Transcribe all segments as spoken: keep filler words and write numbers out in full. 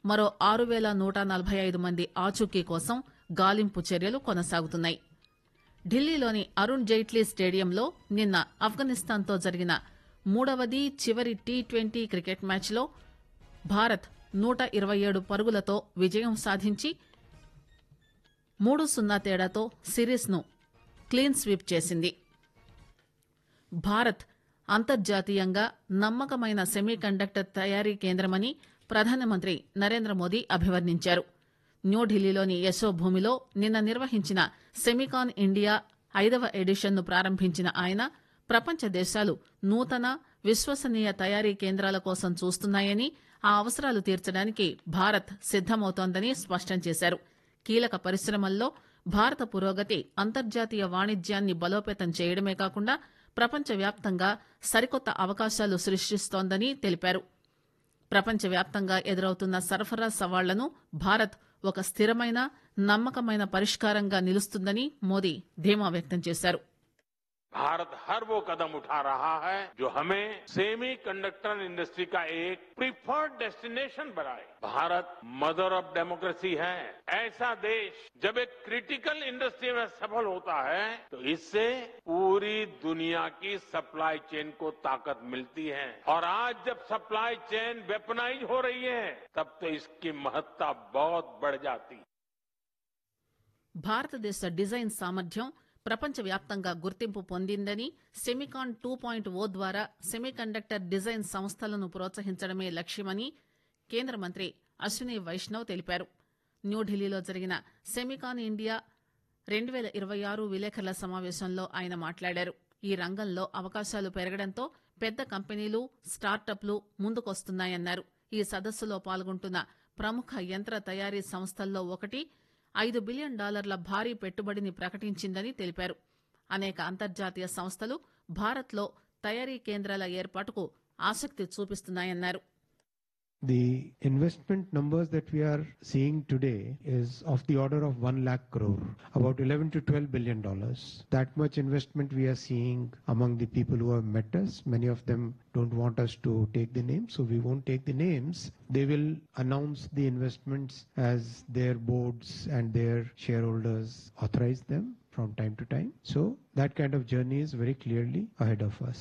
మరో ఆరు పేల నూట నలభై ఐదు మంది ఆచూకీ కోసం గాలింపు చర్యలు కొనసాగుతున్నాయి. ఢిల్లీలోని అరుణ్ జైట్లీ స్టేడియంలో నిన్న ఆఫ్ఘనిస్తాన్తో జరిగిన మూడవది చివరి టీ ట్వంటీ క్రికెట్ మ్యాచ్లో భారత్ నూట ఇరవై ఏడు పరుగులతో విజయం సాధించి మూడు సున్నా తేడాతో సిరీస్ను క్లీన్ స్వీప్ చేసింది. భారత్ అంతర్జాతీయంగా నమ్మకమైన సెమీకండక్టర్ తయారీ కేంద్రమని ప్రధానమంత్రి నరేంద్ర మోదీ అభివర్ణించారు. న్యూఢిల్లీలోని యశోభూమిలో నిన్న నిర్వహించిన సెమికాన్ ఇండియా ఐదవ ఎడిషన్ను ప్రారంభించిన ఆయన ప్రపంచ దేశాలు నూతన విశ్వసనీయ తయారీ కేంద్రాల కోసం చూస్తున్నాయని, ఆ అవసరాలు తీర్చడానికి భారత్ సిద్దమవుతోందని స్పష్టం చేశారు. కీలక పరిశ్రమల్లో భారత పురోగతి అంతర్జాతీయ వాణిజ్యాన్ని బలోపేతం చేయడమే కాకుండా ప్రపంచవ్యాప్తంగా సరికొత్త అవకాశాలు సృష్టిస్తోందని తెలిపారు. ప్రపంచవ్యాప్తంగా ఎదురవుతున్న సరఫరా సవాళ్లను భారత్ ఒక స్థిరమైన నమ్మకమైన పరిష్కారంగా నిలుస్తుందని మోదీ ధీమా వ్యక్తం చేశారు. भारत हर वो कदम उठा रहा है जो हमें सेमी कंडक्टर इंडस्ट्री का एक प्रीफर्ड डेस्टिनेशन बनाए. भारत मदर ऑफ डेमोक्रेसी है. ऐसा देश जब एक क्रिटिकल इंडस्ट्री में सफल होता है तो इससे पूरी दुनिया की सप्लाई चेन को ताकत मिलती है. और आज जब सप्लाई चेन वेपनाइज हो रही है तब तो इसकी महत्ता बहुत बढ़ जाती है. భారతదేశ డిజైన్ సామర్థ్యం ప్రపంచవ్యాప్తంగా గుర్తింపు పొందిందని, సెమికాన్ టూ పాయింట్ ఓ ద్వారా సెమీకండక్టర్ డిజైన్ సంస్థలను ప్రోత్సహించడమే లక్ష్యమని కేంద్ర మంత్రి అశ్విని వైష్ణవ్ తెలిపారు. న్యూఢిల్లీలో జరిగిన సెమికాన్ ఇండియా రెండు పేల ఇరవై ఆరు విలేకరుల సమావేశంలో ఆయన మాట్లాడారు. ఈ రంగంలో అవకాశాలు పెరగడంతో పెద్ద కంపెనీలు, స్టార్టప్లు ముందుకొస్తున్నాయన్నారు. ఈ సదస్సులో పాల్గొంటున్న ప్రముఖ యంత్ర తయారీ సంస్థల్లో ఒకటి ఐదు బిలియన్ డాలర్ల భారీ పెట్టుబడిని ప్రకటించిందని తెలిపారు. అనేక అంతర్జాతీయ సంస్థలు భారత్లో తయారీ కేంద్రాల ఏర్పాటుకు ఆసక్తి చూపిస్తున్నాయన్నారు. The investment numbers that we are seeing today is of the order of one lakh crore, about eleven to twelve billion dollars. That much investment we are seeing among the people who have met us. Many of them don't want us to take the names, so we won't take the names. They will announce the investments as their boards and their shareholders authorize them from time to time. So that kind of journey is very clearly ahead of us.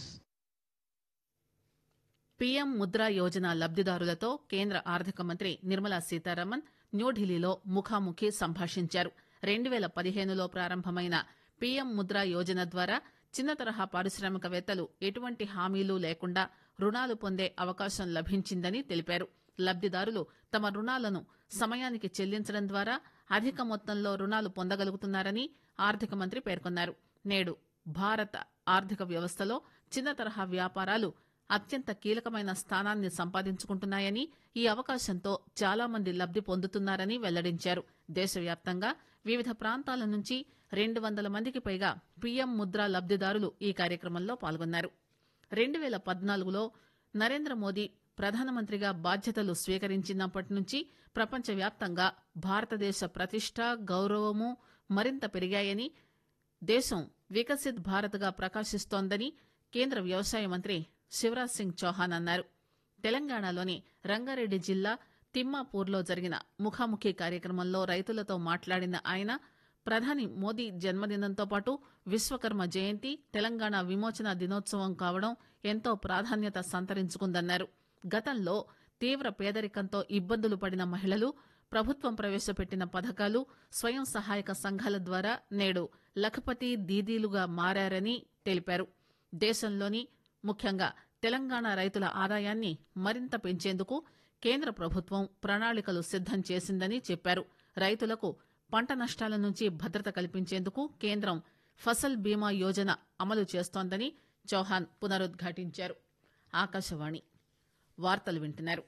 PM Mudra Yojana లబ్దిదారులతో కేంద్ర ఆర్థిక మంత్రి నిర్మలా సీతారామన్ న్యూఢిల్లీలో ముఖాముఖి సంభాషించారు. రెండు పేల పదిహేనులో ప్రారంభమైన PM Mudra Yojana ద్వారా చిన్న తరహా పారిశ్రామికవేత్తలు ఎటువంటి హామీలు లేకుండా రుణాలు పొందే అవకాశం లభించిందని తెలిపారు. లబ్దిదారులు తమ రుణాలను సమయానికి చెల్లించడం ద్వారా అధిక మొత్తంలో రుణాలు పొందగలుగుతున్నారని ఆర్థిక మంత్రి పేర్కొన్నారు. నేడు భారత ఆర్థిక వ్యవస్థలో చిన్న తరహా వ్యాపారాలు అత్యంత కీలకమైన స్థానాన్ని సంపాదించుకుంటున్నాయని, ఈ అవకాశంతో చాలా మంది లబ్ది పొందుతున్నారని వెల్లడించారు. దేశవ్యాప్తంగా వివిధ ప్రాంతాల నుంచి రెండు వందల మందికి పైగా పీఎం ముద్రా లబ్దిదారులు ఈ కార్యక్రమంలో పాల్గొన్నారు. రెండు పేల పద్నాలుగులో నరేంద్ర మోదీ ప్రధానమంత్రిగా బాధ్యతలు స్వీకరించినప్పటి నుంచి ప్రపంచవ్యాప్తంగా భారతదేశ ప్రతిష్ట, గౌరవము మరింత పెరిగాయని, దేశం వికసిత్ భారత్గా ప్రకాశిస్తోందని కేంద్ర వ్యవసాయ మంత్రి శివరాజ్ సింగ్ చౌహాన్ అన్నారు. తెలంగాణలోని రంగారెడ్డి జిల్లా తిమ్మాపూర్లో జరిగిన ముఖాముఖి కార్యక్రమంలో రైతులతో మాట్లాడిన ఆయన ప్రధాని మోదీ జన్మదినంతో పాటు విశ్వకర్మ జయంతి, తెలంగాణ విమోచన దినోత్సవం కావడం ఎంతో ప్రాధాన్యత సంతరించుకుందన్నారు. గతంలో తీవ్ర పేదరికంతో ఇబ్బందులు పడిన మహిళలు ప్రభుత్వం ప్రవేశపెట్టిన పథకాలు, స్వయం సహాయక సంఘాల ద్వారా నేడు లఖపతి దీదీలుగా మారారని తెలిపారు. దేశంలోని ముఖ్యంగా తెలంగాణ రైతుల ఆదాయాన్ని మరింత పెంచేందుకు కేంద్ర ప్రభుత్వం ప్రణాళికలు సిద్దం చేసిందని చెప్పారు. రైతులకు పంట నష్టాల నుంచి భద్రత కల్పించేందుకు కేంద్రం ఫసల్ బీమా యోజన అమలు చేస్తోందని చౌహాన్ పునరుద్ఘాటించారు. ఆకాశవాణి వార్తలు వింటున్నారు.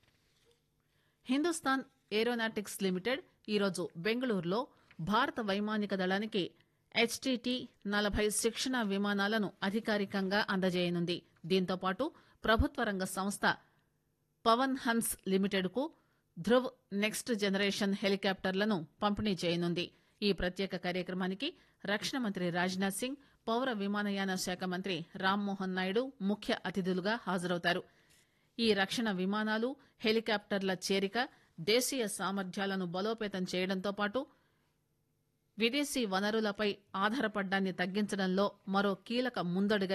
హిందుస్థాన్ ఏరోనాటిక్స్ లిమిటెడ్ ఈరోజు బెంగళూరులో భారత వైమానిక దళానికి హెచ్టీటీ నలభై శిక్షణ విమానాలను అధికారికంగా అందజేయనుంది. దీంతోపాటు ప్రభుత్వ రంగ సంస్థ పవన్ హన్స్ లిమిటెడ్ కు ధృవ్ నెక్స్ట్ జనరేషన్ హెలికాప్టర్లను పంపిణీ చేయనుంది. ఈ ప్రత్యేక కార్యక్రమానికి రక్షణ మంత్రి రాజ్నాథ్ సింగ్, పౌర విమానయాన శాఖ మంత్రి రామ్మోహన్ నాయుడు ముఖ్య అతిథులుగా హాజరవుతారు. ఈ రక్షణ విమానాలు, హెలికాప్టర్ల చేరిక దేశీయ సామర్థ్యాలను బలోపేతం చేయడంతో పాటు విదేశీ వనరులపై ఆధారపడ్డాన్ని తగ్గించడంలో మరో కీలక ముందడుగని